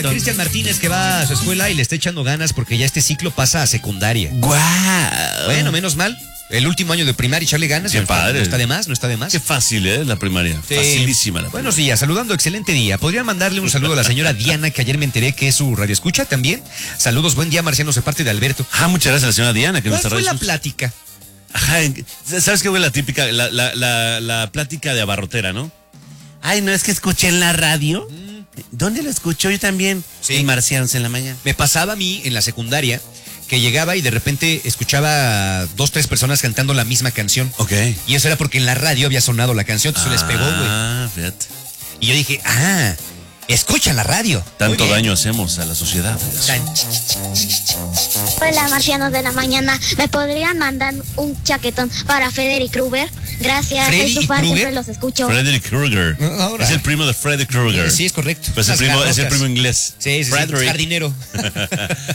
Cristian Martínez, que va a su escuela y le está echando ganas porque ya este ciclo pasa a secundaria. ¡Guau! Bueno, menos mal. El último año de primaria, echarle ganas. Qué padre. No está de más, no está de más. Qué fácil, la primaria. Sí. Facilísima la primaria. Buenos días, saludando, excelente día. ¿Podrían mandarle un saludo a la señora Diana, que ayer me enteré que es su radioescucha también? Saludos, buen día, Marciano, de parte de Alberto. Muchas gracias a la señora Diana que nos ¿Cuál está fue la plática? ¿Sabes qué fue la típica, la plática de abarrotera, no? Ay, no, es que escuché en la radio. ¿Dónde lo escuchó? Yo también. Sí. En Marcianos en la mañana. Me pasaba a mí en la secundaria que llegaba y de repente escuchaba 2, 3 personas cantando la misma canción. Ok. Y eso era porque en la radio había sonado la canción, entonces les pegó, güey. Fíjate. Y yo dije, escucha la radio. Tanto daño hacemos a la sociedad. Hola, marcianos de la mañana. ¿Me podrían mandar un chaquetón para Frederick Krueger? Gracias, soy ¿Freddy su fan, Krueger? siempre los escucho. Frederick Krueger. Ahora. Es el primo de Freddy Krueger. Sí, es correcto. Pues es el primo inglés. Sí, Frederick. jardinero.